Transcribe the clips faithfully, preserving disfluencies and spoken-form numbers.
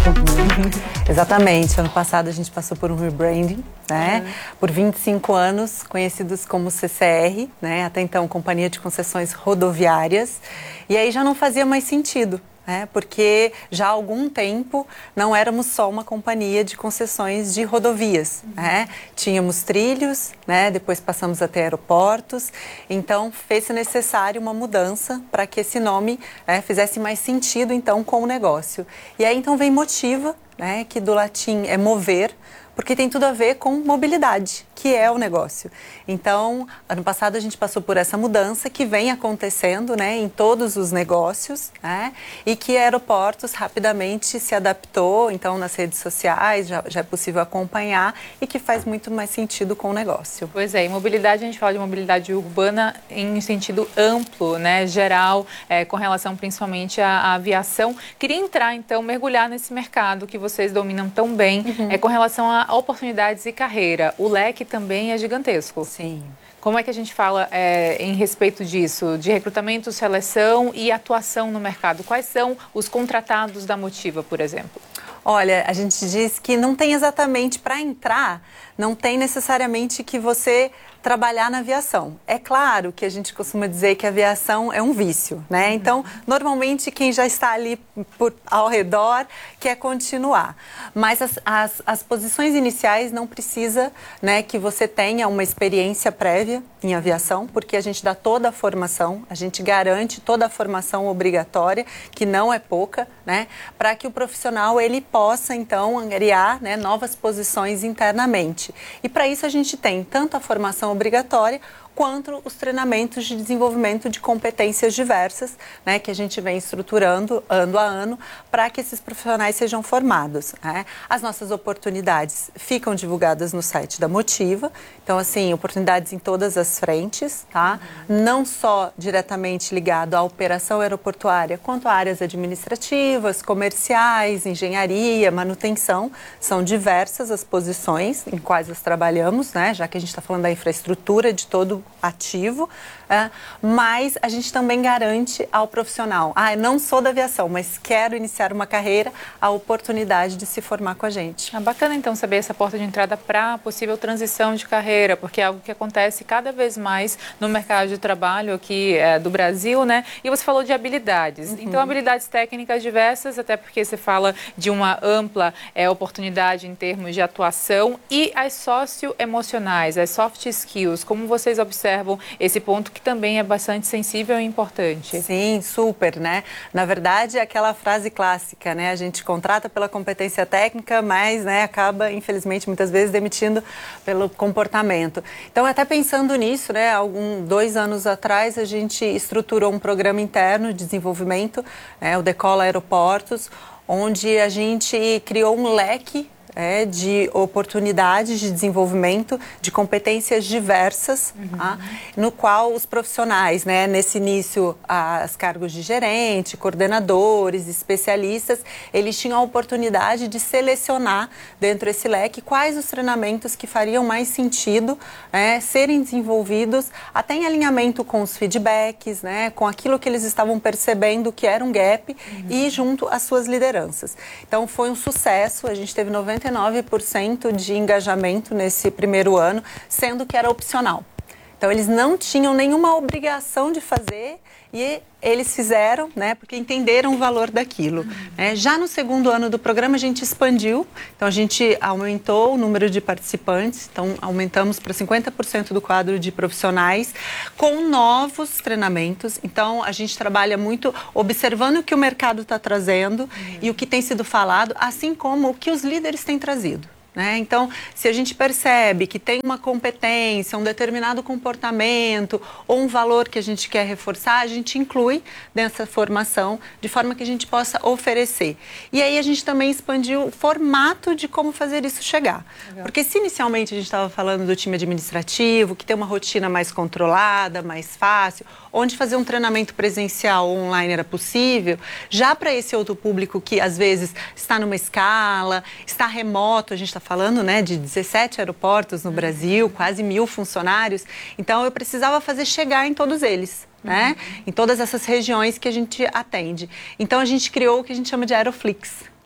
Uhum. Exatamente. Ano passado a gente passou por um rebranding, né? Uhum. Por vinte e cinco anos, conhecidos como C C R, né? Até então, Companhia de Concessões Rodoviárias. E aí já não fazia mais sentido. É, porque já há algum tempo não éramos só uma companhia de concessões de rodovias. Uhum. Né? Tínhamos trilhos, né? Depois passamos a ter aeroportos, então fez-se necessário uma mudança para que esse nome é, fizesse mais sentido então com o negócio. E aí então vem Motiva, né? Que do latim é mover, porque tem tudo a ver com mobilidade, que é o negócio. Então, ano passado a gente passou por essa mudança que vem acontecendo, né, em todos os negócios, né, e que Aeroportos rapidamente se adaptou, então nas redes sociais já, já é possível acompanhar e que faz muito mais sentido com o negócio. Pois é, em mobilidade a gente fala de mobilidade urbana em sentido amplo, né, geral, é, com relação principalmente à, à aviação. Queria entrar então, mergulhar nesse mercado que vocês dominam tão bem, uhum. é, com relação a oportunidades e carreira. O leque também é gigantesco. Sim. Como é que a gente fala é, em respeito disso, de recrutamento, seleção e atuação no mercado? Quais são os contratados da Motiva, por exemplo? Olha, a gente diz que não tem exatamente para entrar, não tem necessariamente que você trabalhar na aviação. É claro que a gente costuma dizer que a aviação é um vício, né? Então, normalmente quem já está ali por, ao redor quer continuar. Mas as, as, as posições iniciais não precisa, né, que você tenha uma experiência prévia em aviação, porque a gente dá toda a formação, a gente garante toda a formação obrigatória, que não é pouca, né? Para que o profissional ele possa, então, angariar, né, novas posições internamente. E para isso a gente tem tanto a formação obrigatória, quanto os treinamentos de desenvolvimento de competências diversas, né, que a gente vem estruturando ano a ano para que esses profissionais sejam formados. Né? As nossas oportunidades ficam divulgadas no site da Motiva, então assim, oportunidades em todas as frentes, tá? Uhum. Não só diretamente ligado à operação aeroportuária, quanto a áreas administrativas, comerciais, engenharia, manutenção, são diversas as posições em quais nós trabalhamos, né, já que a gente está falando da infraestrutura de todo ativo, é, mas a gente também garante ao profissional, ah, eu não sou da aviação, mas quero iniciar uma carreira, a oportunidade de se formar com a gente. É bacana então saber essa porta de entrada para possível transição de carreira, porque é algo que acontece cada vez mais no mercado de trabalho aqui é, do Brasil, né? E você falou de habilidades, uhum. então habilidades técnicas diversas, até porque você fala de uma ampla é, oportunidade em termos de atuação, e as socioemocionais, as soft skills, como vocês observam observam esse ponto que também é bastante sensível e importante. Sim, super, né? Na verdade, é aquela frase clássica, né? A gente contrata pela competência técnica, mas, né, acaba, infelizmente, muitas vezes demitindo pelo comportamento. Então, até pensando nisso, né, algum dois anos atrás, a gente estruturou um programa interno de desenvolvimento, né, o Decola Aeroportos, onde a gente criou um leque É, de oportunidades de desenvolvimento de competências diversas, uhum. tá? No qual os profissionais, né, nesse início, as cargos de gerente, coordenadores, especialistas, eles tinham a oportunidade de selecionar dentro desse leque quais os treinamentos que fariam mais sentido, né, serem desenvolvidos até em alinhamento com os feedbacks, né, com aquilo que eles estavam percebendo que era um gap, uhum. e junto às suas lideranças. Então foi um sucesso, a gente teve noventa e nove por cento de engajamento nesse primeiro ano, sendo que era opcional. Então, eles não tinham nenhuma obrigação de fazer e eles fizeram, né, porque entenderam o valor daquilo. Uhum. É, já no segundo ano do programa, a gente expandiu, então a gente aumentou o número de participantes, então aumentamos para cinquenta por cento do quadro de profissionais, com novos treinamentos. Então, a gente trabalha muito observando o que o mercado está trazendo, uhum. e o que tem sido falado, assim como o que os líderes têm trazido. Né? Então, se a gente percebe que tem uma competência, um determinado comportamento ou um valor que a gente quer reforçar, a gente inclui nessa formação de forma que a gente possa oferecer. E aí a gente também expandiu o formato de como fazer isso chegar. Legal. Porque se inicialmente a gente estava falando do time administrativo, que tem uma rotina mais controlada, mais fácil, onde fazer um treinamento presencial ou online era possível, já para esse outro público que às vezes está numa escala, está remoto, a gente está falando, né, de dezessete aeroportos no Brasil, quase mil funcionários. Então, eu precisava fazer chegar em todos eles, né? Uhum. Em todas essas regiões que a gente atende. Então, a gente criou o que a gente chama de Aeroflix.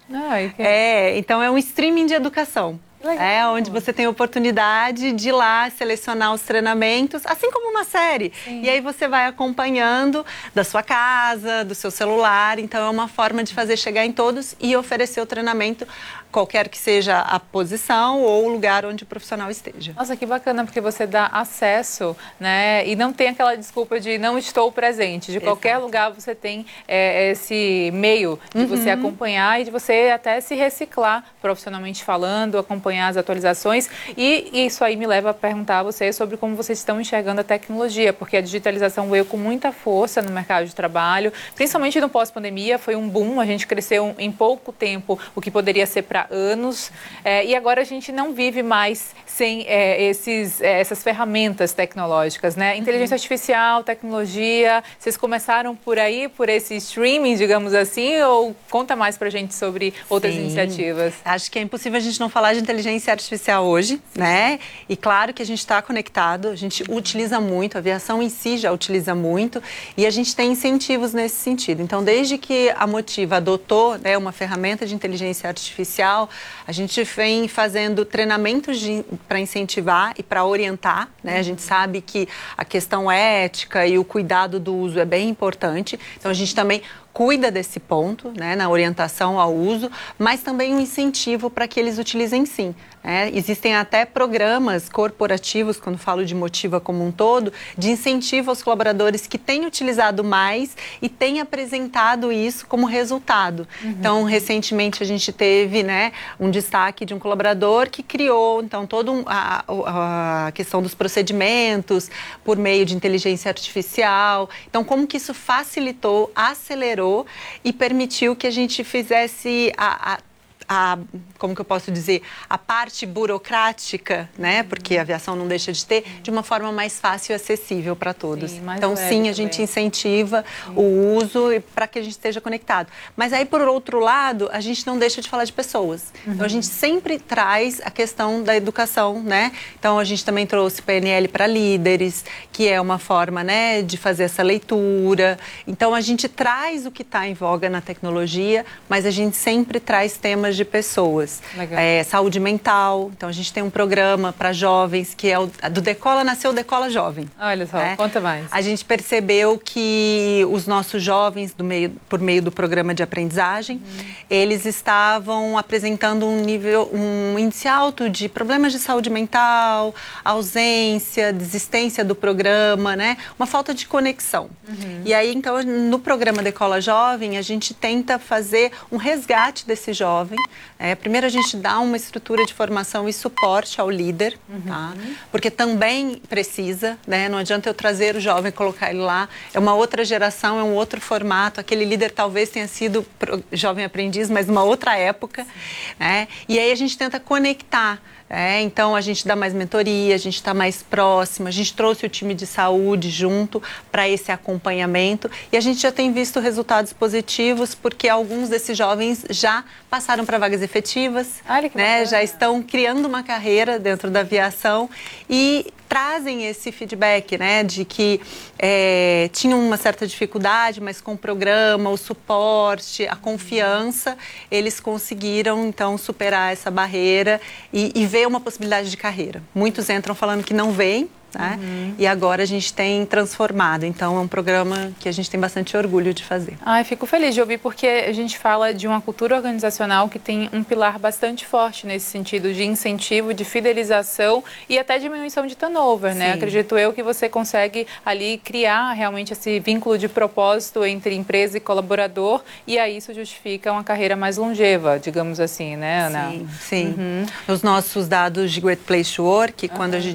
Ai, que... É, então é um streaming de educação. Legal. É onde você tem a oportunidade de ir lá selecionar os treinamentos, assim como uma série. Sim. E aí você vai acompanhando da sua casa, do seu celular. Então é uma forma de fazer chegar em todos e oferecer o treinamento, qualquer que seja a posição ou o lugar onde o profissional esteja. Nossa, que bacana, porque você dá acesso, né? E não tem aquela desculpa de não estou presente. De Exato. Qualquer lugar você tem é, esse meio de uhum. você acompanhar e de você até se reciclar profissionalmente falando, acompanhar as atualizações, e isso aí me leva a perguntar a vocês sobre como vocês estão enxergando a tecnologia, porque a digitalização veio com muita força no mercado de trabalho, principalmente no pós-pandemia, foi um boom, a gente cresceu em pouco tempo, o que poderia ser para anos, é, e agora a gente não vive mais sem é, esses, é, essas ferramentas tecnológicas, né? Inteligência uhum. artificial, tecnologia, vocês começaram por aí, por esse streaming, digamos assim, ou conta mais pra gente sobre outras Sim. iniciativas? Acho que é impossível a gente não falar de inteligência artificial hoje, né? E claro que a gente está conectado, a gente utiliza muito, a aviação em si já utiliza muito e a gente tem incentivos nesse sentido. Então, desde que a Motiva adotou, né, uma ferramenta de inteligência artificial, a gente vem fazendo treinamentos para incentivar e para orientar, né? A gente sabe que a questão ética e o cuidado do uso é bem importante, então a gente também cuida desse ponto, né, na orientação ao uso, mas também um incentivo para que eles utilizem sim. Né? Existem até programas corporativos, quando falo de Motiva como um todo, de incentivo aos colaboradores que têm utilizado mais e têm apresentado isso como resultado. Uhum. Então, recentemente a gente teve, né, um destaque de um colaborador que criou, então, toda um, a, a questão dos procedimentos por meio de inteligência artificial. Então, como que isso facilitou, acelerou e permitiu que a gente fizesse a, a A, como que eu posso dizer, a parte burocrática, né, porque a aviação não deixa de ter, de uma forma mais fácil e acessível para todos. Sim, então, sim, a gente incentiva sim. o uso para que a gente esteja conectado. Mas aí, por outro lado, a gente não deixa de falar de pessoas. Uhum. Então, a gente sempre traz a questão da educação, né? Então, a gente também trouxe P N L para líderes, que é uma forma, né, de fazer essa leitura. Então, a gente traz o que está em voga na tecnologia, mas a gente sempre traz temas de pessoas. É, saúde mental, então a gente tem um programa para jovens que é o do Decola Nasceu, Decola Jovem. Olha só, né? Conta mais. A gente percebeu que os nossos jovens, do meio, por meio do programa de aprendizagem, uhum. eles estavam apresentando um nível, um índice alto de problemas de saúde mental, ausência, desistência do programa, né? Uma falta de conexão. Uhum. E aí, então, no programa Decola Jovem, a gente tenta fazer um resgate desse jovem. É, primeiro a gente dá uma estrutura de formação e suporte ao líder, uhum. tá? Porque também precisa, né? Não adianta eu trazer o jovem e colocar ele lá, é uma outra geração, é um outro formato, aquele líder talvez tenha sido jovem aprendiz, mas numa outra época, né? E aí a gente tenta conectar. É, então a gente dá mais mentoria, a gente está mais próximo, a gente trouxe o time de saúde junto para esse acompanhamento e a gente já tem visto resultados positivos porque alguns desses jovens já passaram para vagas efetivas, né, já estão criando uma carreira dentro da aviação e trazem esse feedback, né, de que é, tinham uma certa dificuldade, mas com o programa, o suporte, a confiança, eles conseguiram, então, superar essa barreira e, e ver uma possibilidade de carreira. Muitos entram falando que não veem, né? Uhum. E agora a gente tem transformado, então é um programa que a gente tem bastante orgulho de fazer. Ai, fico feliz de ouvir porque a gente fala de uma cultura organizacional que tem um pilar bastante forte nesse sentido de incentivo, de fidelização e até diminuição de turnover, né? Acredito eu que você consegue ali criar realmente esse vínculo de propósito entre empresa e colaborador e aí isso justifica uma carreira mais longeva, digamos assim, né, Ana? Sim, sim. Uhum. Os nossos dados de Great Place to Work, quando uhum. a gente